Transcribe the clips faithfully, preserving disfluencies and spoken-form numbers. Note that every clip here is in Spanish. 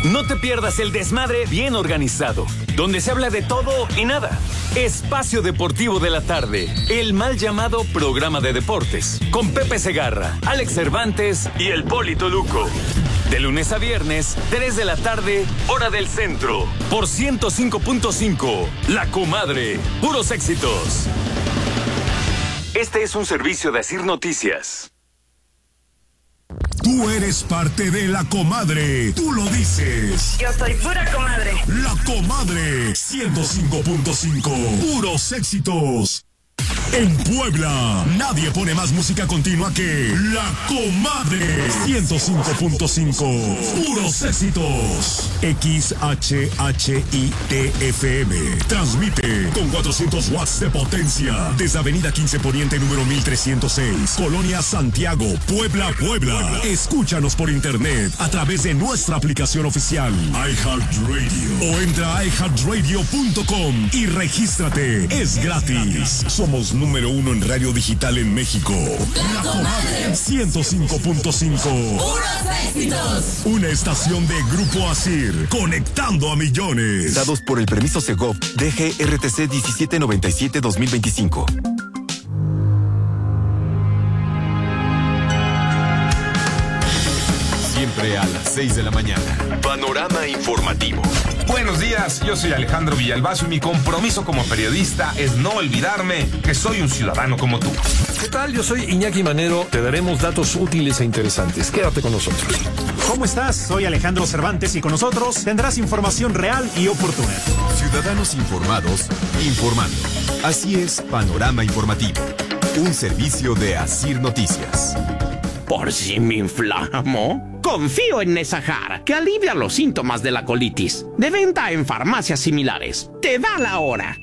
No te pierdas el desmadre bien organizado, donde se habla de todo y nada. Espacio Deportivo de la Tarde, el mal llamado programa de deportes, con Pepe Segarra, Alex Cervantes y el Polito Luco. De lunes a viernes, tres de la tarde, hora del centro, por ciento cinco punto cinco, La Comadre, puros éxitos. Este es un servicio de Asir Noticias. Tú eres parte de La Comadre. Tú lo dices. Yo soy pura comadre. La Comadre. ciento cinco punto cinco. Puros éxitos. En Puebla, nadie pone más música continua que La Comadre. ciento cinco punto cinco. Puros éxitos. X H H I T F M. Transmite con cuatrocientos watts de potencia. Desde Avenida quince Poniente, número mil trescientos seis. Colonia Santiago, Puebla, Puebla. Escúchanos por internet a través de nuestra aplicación oficial iHeartRadio. O entra a i heart radio punto com y regístrate. Es gratis. Somos número uno en radio digital en México. La Comadre ciento cinco punto cinco. ¡Puros éxitos! Una estación de Grupo Asir, conectando a millones. Dados por el permiso Segov D G R T C diecisiete noventa y siete dos mil veinticinco. Siempre a las seis de la mañana. Panorama informativo. Buenos días, yo soy Alejandro Villalbazo y mi compromiso como periodista es no olvidarme que soy un ciudadano como tú. ¿Qué tal? Yo soy Iñaki Manero. Te daremos datos útiles e interesantes. Quédate con nosotros. ¿Cómo estás? Soy Alejandro Cervantes y con nosotros tendrás información real y oportuna. Ciudadanos informados, informando. Así es, Panorama Informativo. Un servicio de Asir Noticias. Por si me inflamo, confío en Nesahar, que alivia los síntomas de la colitis. De venta en farmacias similares. Te da la hora.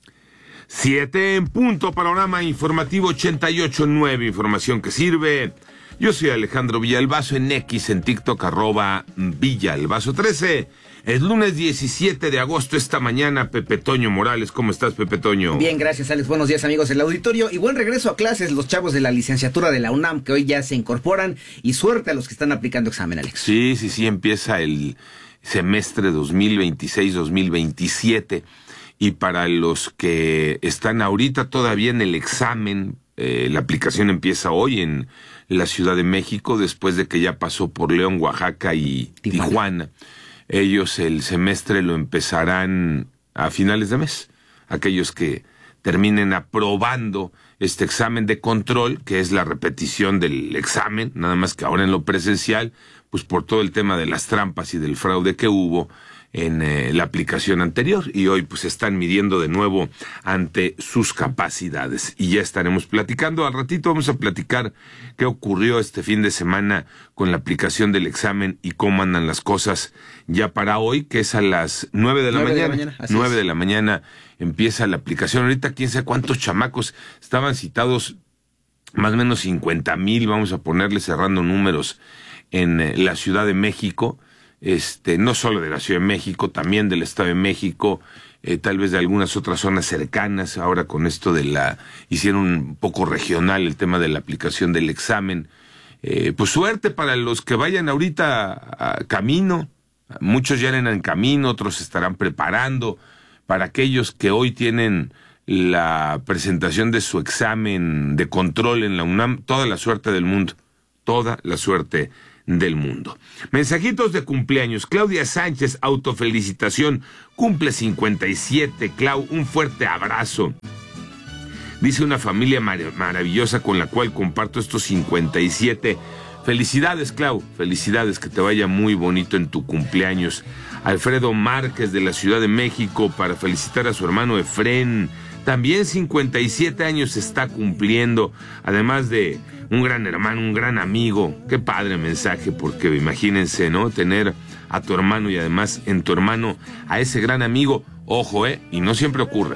Siete en punto, Panorama Informativo ochenta y ocho punto nueve, información que sirve. Yo soy Alejandro Villalbazo, en X, en TikTok, arroba Villalbazo trece. Es lunes diecisiete de agosto, esta mañana, Pepe Toño Morales. ¿Cómo estás, Pepe Toño? Bien, gracias, Alex. Buenos días, amigos del auditorio. Y buen regreso a clases los chavos de la licenciatura de la UNAM, que hoy ya se incorporan. Y suerte a los que están aplicando examen, Alex. Sí, sí, sí, empieza el semestre dos mil veintiséis dos mil veintisiete. Y para los que están ahorita todavía en el examen, eh, la aplicación empieza hoy en la Ciudad de México, después de que ya pasó por León, Oaxaca y Tijuana. Tijuana. Ellos el semestre lo empezarán a finales de mes. Aquellos que terminen aprobando este examen de control, que es la repetición del examen, nada más que ahora en lo presencial, pues por todo el tema de las trampas y del fraude que hubo en eh, la aplicación anterior, y hoy pues están midiendo de nuevo ante sus capacidades, y ya estaremos platicando. Al ratito vamos a platicar qué ocurrió este fin de semana con la aplicación del examen y cómo andan las cosas ya para hoy, que es a las nueve de la mañana. De la mañana nueve de la mañana empieza la aplicación. Ahorita quién sabe cuántos chamacos estaban citados, más o menos cincuenta mil, vamos a ponerle cerrando números, en eh, la Ciudad de México. Este, no solo de la Ciudad de México, también del Estado de México, eh, tal vez de algunas otras zonas cercanas. Ahora con esto de la, hicieron un poco regional el tema de la aplicación del examen. Eh, pues suerte para los que vayan ahorita a, a camino. Muchos ya eran en camino, otros estarán preparando. Para aquellos que hoy tienen la presentación de su examen de control en la UNAM, toda la suerte del mundo, toda la suerte del mundo. Mensajitos de cumpleaños. Claudia Sánchez, autofelicitación, cumple cincuenta y siete. Clau, un fuerte abrazo. Dice una familia mar- maravillosa con la cual comparto estos cincuenta y siete. Felicidades, Clau, felicidades, que te vaya muy bonito en tu cumpleaños. Alfredo Márquez de la Ciudad de México para felicitar a su hermano Efrén. También cincuenta y siete años está cumpliendo, además de un gran hermano, un gran amigo. Qué padre mensaje, porque imagínense, ¿no? Tener a tu hermano y además en tu hermano a ese gran amigo. Ojo, ¿eh? Y no siempre ocurre.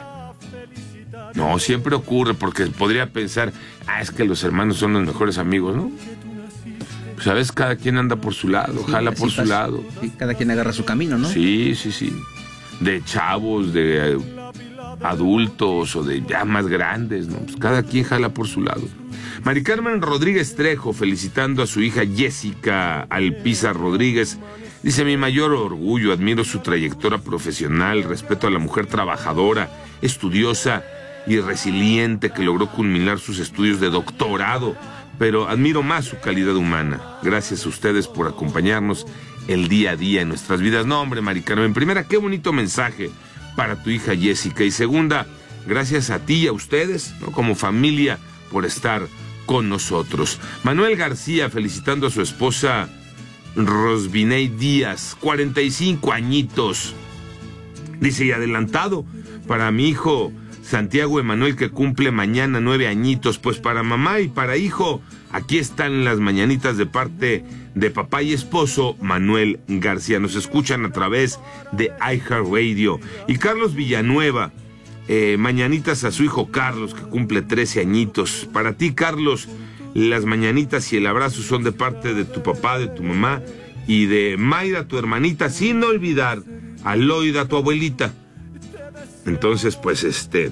No, siempre ocurre, porque podría pensar, ah, es que los hermanos son los mejores amigos, ¿no? Pues a veces cada quien anda por su lado, sí, jala por su pasa. lado. Sí, cada quien agarra su camino, ¿no? Sí, sí, sí. De chavos, de adultos o de ya más grandes, ¿no? Pues cada quien jala por su lado. Mari Carmen Rodríguez Trejo felicitando a su hija Jessica Alpiza Rodríguez, Dice, mi mayor orgullo, admiro su trayectoria profesional, respeto a la mujer trabajadora, estudiosa y resiliente que logró culminar sus estudios de doctorado, pero admiro más su calidad humana. Gracias a ustedes por acompañarnos el día a día en nuestras vidas. No, hombre, Maricano, en primera, qué bonito mensaje para tu hija Jessica, y segunda, gracias a ti y a ustedes, ¿no?, como familia, por estar con nosotros. Manuel García felicitando a su esposa Rosviney Díaz, cuarenta y cinco añitos. Dice, y adelantado para mi hijo Santiago Emanuel, que cumple mañana nueve añitos. Pues para mamá y para hijo, aquí están las mañanitas de parte de papá y esposo Manuel García. Nos escuchan a través de iHeartRadio. Y Carlos Villanueva, eh, mañanitas a su hijo Carlos, que cumple trece añitos. Para ti, Carlos, las mañanitas y el abrazo son de parte de tu papá, de tu mamá y de Mayra, tu hermanita, sin olvidar a Loida, tu abuelita. Entonces, pues, este,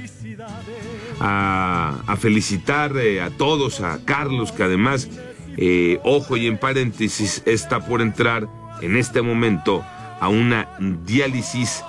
a, a felicitar eh, a todos, a Carlos, que además, eh, ojo, y en paréntesis, está por entrar en este momento a una diálisis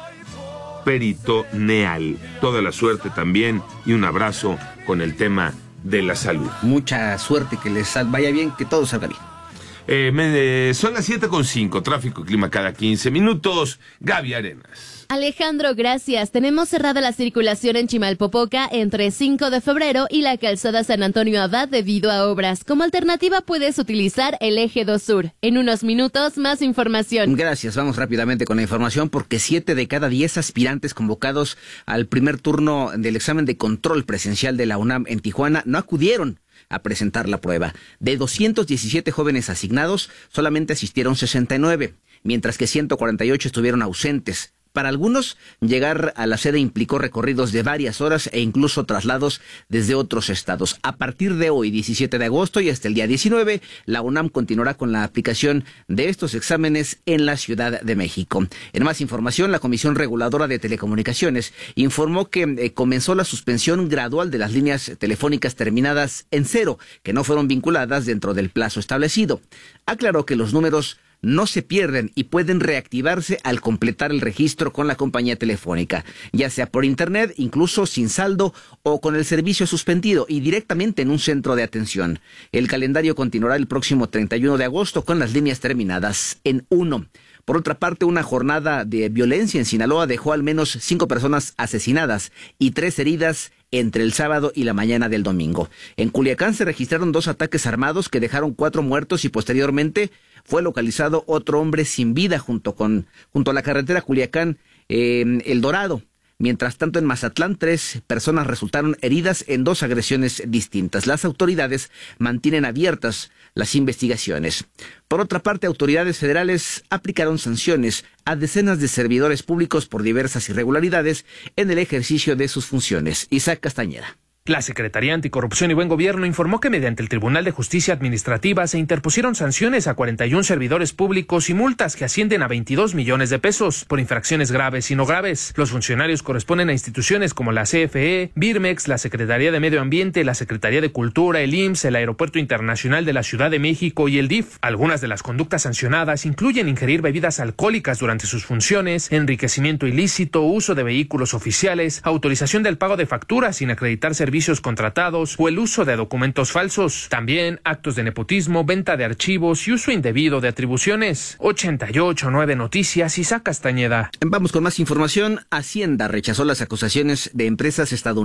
peritoneal. Toda la suerte también y un abrazo con el tema de la salud. Mucha suerte, que les vaya bien, que todo salga bien. Eh, me, son las siete con cinco, tráfico y clima cada quince minutos. Gaby Arenas. Alejandro, gracias. Tenemos cerrada la circulación en Chimalpopoca entre cinco de febrero y la calzada San Antonio Abad debido a obras. Como alternativa puedes utilizar el eje dos Sur. En unos minutos, más información. Gracias. Vamos rápidamente con la información, porque siete de cada diez aspirantes convocados al primer turno del examen de control presencial de la UNAM en Tijuana no acudieron a presentar la prueba. De doscientos diecisiete jóvenes asignados, solamente asistieron sesenta y nueve, mientras que ciento cuarenta y ocho estuvieron ausentes. Para algunos, llegar a la sede implicó recorridos de varias horas e incluso traslados desde otros estados. A partir de hoy, diecisiete de agosto, y hasta el día diecinueve, la UNAM continuará con la aplicación de estos exámenes en la Ciudad de México. En más información, la Comisión Reguladora de Telecomunicaciones informó que eh, comenzó la suspensión gradual de las líneas telefónicas terminadas en cero, que no fueron vinculadas dentro del plazo establecido. Aclaró que los números no se pierden y pueden reactivarse al completar el registro con la compañía telefónica, ya sea por internet, incluso sin saldo, o con el servicio suspendido y directamente en un centro de atención. El calendario continuará el próximo treinta y uno de agosto con las líneas terminadas en uno. Por otra parte, una jornada de violencia en Sinaloa dejó al menos cinco personas asesinadas y tres heridas entre el sábado y la mañana del domingo. En Culiacán se registraron dos ataques armados que dejaron cuatro muertos y posteriormente fue localizado otro hombre sin vida junto con junto a la carretera Culiacán eh, El Dorado. Mientras tanto, en Mazatlán, tres personas resultaron heridas en dos agresiones distintas. Las autoridades mantienen abiertas las investigaciones. Por otra parte, autoridades federales aplicaron sanciones a decenas de servidores públicos por diversas irregularidades en el ejercicio de sus funciones. Isaac Castañeda. La Secretaría Anticorrupción y Buen Gobierno informó que mediante el Tribunal de Justicia Administrativa se interpusieron sanciones a cuarenta y uno servidores públicos y multas que ascienden a veintidós millones de pesos por infracciones graves y no graves. Los funcionarios corresponden a instituciones como la C F E, Birmex, la Secretaría de Medio Ambiente, la Secretaría de Cultura, el I M S S, el Aeropuerto Internacional de la Ciudad de México y el D I F. Algunas de las conductas sancionadas incluyen ingerir bebidas alcohólicas durante sus funciones, enriquecimiento ilícito, uso de vehículos oficiales, autorización del pago de facturas sin acreditar servicios servicios contratados o el uso de documentos falsos. También actos de nepotismo, venta de archivos y uso indebido de atribuciones. ochenta y ocho punto nueve Noticias, Isaac Castañeda. Vamos con más información. Hacienda rechazó las acusaciones de empresas estadounidenses